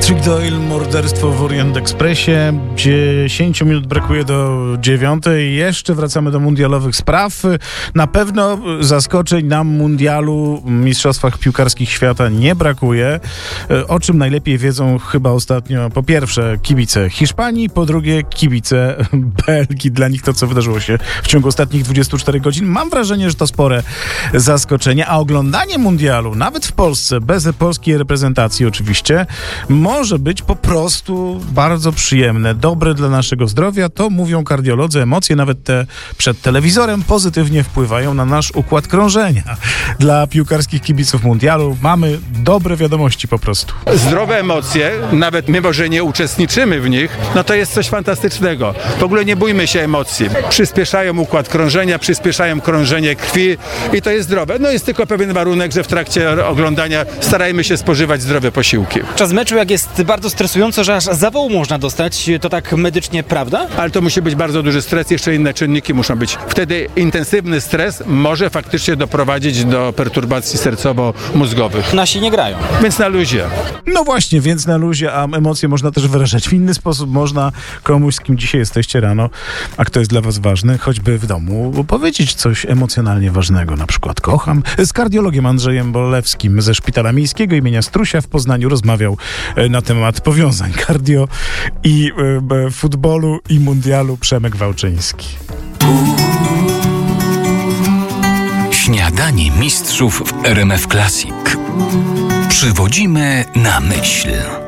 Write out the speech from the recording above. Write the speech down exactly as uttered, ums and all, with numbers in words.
Patrick Doyle, morderstwo w Orient Expressie. dziesięć minut brakuje do dziewiątej. Jeszcze wracamy do mundialowych spraw. Na pewno zaskoczeń nam mundialu, mistrzostwach piłkarskich świata nie brakuje. O czym najlepiej wiedzą chyba ostatnio po pierwsze kibice Hiszpanii, po drugie kibice Belgii. Dla nich to, co wydarzyło się w ciągu ostatnich dwudziestu czterech godzin. Mam wrażenie, że to spore zaskoczenie. A oglądanie mundialu, nawet w Polsce, bez polskiej reprezentacji oczywiście, może być po prostu bardzo przyjemne, dobre dla naszego zdrowia. To mówią kardiolodzy. Emocje, nawet te przed telewizorem, pozytywnie wpływają na nasz układ krążenia. Dla piłkarskich kibiców mundialu mamy dobre wiadomości po prostu. Zdrowe emocje, nawet mimo, że nie uczestniczymy w nich, no to jest coś fantastycznego. W ogóle nie bójmy się emocji. Przyspieszają układ krążenia, przyspieszają krążenie krwi i to jest zdrowe. No jest tylko pewien warunek, że w trakcie oglądania starajmy się spożywać zdrowe posiłki. Czas meczu, jak jest bardzo stresująco, że aż zawołu można dostać, to tak medycznie prawda? Ale to musi być bardzo duży stres, jeszcze inne czynniki muszą być. Wtedy intensywny stres może faktycznie doprowadzić do perturbacji sercowo-mózgowych. Nasi nie grają. Więc na luzie. No właśnie, więc na luzie, a emocje można też wyrażać w inny sposób. Można komuś, z kim dzisiaj jesteście rano, a kto jest dla was ważny, choćby w domu, powiedzieć coś emocjonalnie ważnego. Na przykład kocham. Z kardiologiem Andrzejem Bolewskim ze Szpitala Miejskiego imienia Strusia w Poznaniu rozmawiał na temat powiązań kardio i e, futbolu i mundialu Przemek Wałczyński. Śniadanie mistrzów w R M F Classic. Przywodzimy na myśl.